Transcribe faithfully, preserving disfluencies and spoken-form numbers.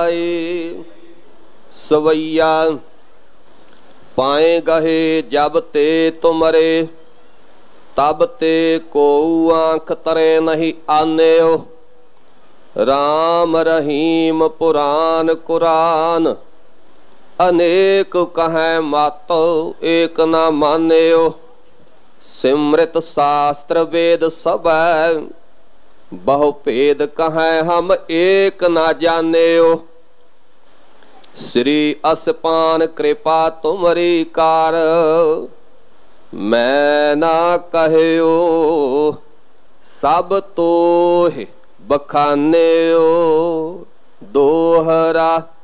जाए। सवैया पाए गहे जब ते तुमरे, तब ते को आंख तरे नहीं आन्यो। राम रहीम पुराण कुरान, अनेक कहे मत एक न मान्यो। सिमृत शास्त्र वेद सब, बहु भेद कहे हम एक न जान्यो। श्री असपान कृपा तुमरी कार, मैं ना कहयो सब तोहि बखान्यो। दोहरा